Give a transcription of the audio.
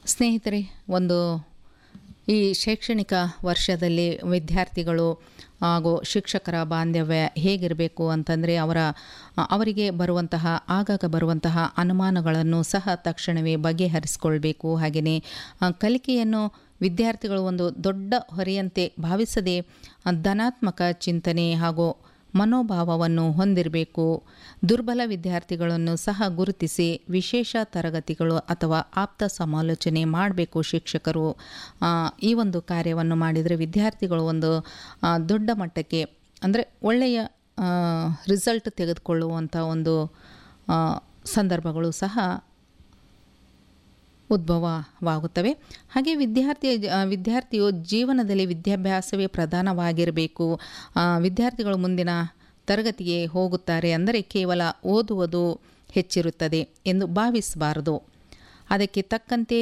ಸ್ನೇಹಿತರೆ, ಒಂದು ಈ ಶೈಕ್ಷಣಿಕ ವರ್ಷದಲ್ಲಿ ವಿದ್ಯಾರ್ಥಿಗಳು ಹಾಗೂ ಶಿಕ್ಷಕರ ಬಾಂಧವ್ಯ ಹೇಗಿರಬೇಕು ಅಂತಂದರೆ ಅವರಿಗೆ ಆಗಾಗ ಬರುವಂತಹ ಅನುಮಾನಗಳನ್ನು ಸಹ ತಕ್ಷಣವೇ ಬಗೆಹರಿಸಿಕೊಳ್ಬೇಕು. ಹಾಗೆಯೇ ಕಲಿಕೆಯನ್ನು ವಿದ್ಯಾರ್ಥಿಗಳು ಒಂದು ದೊಡ್ಡ ಹೊರೆಯಂತೆ ಭಾವಿಸದೆ ಧನಾತ್ಮಕ ಚಿಂತನೆ ಹಾಗೂ ಮನೋಭಾವವನ್ನು ಹೊಂದಿರಬೇಕು. ದುರ್ಬಲ ವಿದ್ಯಾರ್ಥಿಗಳನ್ನು ಸಹ ಗುರುತಿಸಿ ವಿಶೇಷ ತರಗತಿಗಳು ಅಥವಾ ಆಪ್ತ ಸಮಾಲೋಚನೆ ಮಾಡಬೇಕು ಶಿಕ್ಷಕರು. ಈ ಒಂದು ಕಾರ್ಯವನ್ನು ಮಾಡಿದರೆ ವಿದ್ಯಾರ್ಥಿಗಳು ಒಂದು ದೊಡ್ಡ ಮಟ್ಟಕ್ಕೆ ಅಂದರೆ ಒಳ್ಳೆಯ ರಿಸಲ್ಟ್ ತೆಗೆದುಕೊಳ್ಳುವಂಥ ಒಂದು ಸಂದರ್ಭಗಳು ಸಹ ಉದ್ಭವವಾಗುತ್ತವೆ. ಹಾಗೆ ವಿದ್ಯಾರ್ಥಿಯು ಜೀವನದಲ್ಲಿ ವಿದ್ಯಾಭ್ಯಾಸವೇ ಪ್ರಧಾನವಾಗಿರಬೇಕು. ವಿದ್ಯಾರ್ಥಿಗಳು ಮುಂದಿನ ತರಗತಿಗೆ ಹೋಗುತ್ತಾರೆ ಅಂದರೆ ಕೇವಲ ಓದುವುದು ಹೆಚ್ಚಿರುತ್ತದೆ ಎಂದು ಭಾವಿಸಬಾರದು. ಅದಕ್ಕೆ ತಕ್ಕಂತೆ